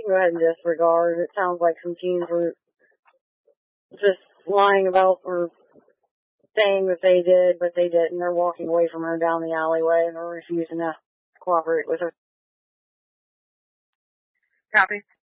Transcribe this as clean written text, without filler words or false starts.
can go ahead and disregard. It sounds like some teens were just lying about or saying that they did, but they didn't. They're walking away from her down the alleyway and they're refusing to cooperate with her. Copy.